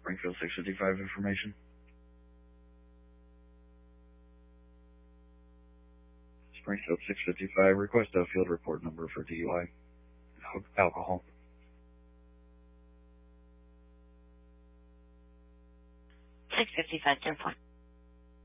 Springfield 655 information. Springfield 655, request a field report number for DUI. Alcohol. 655, 10 point.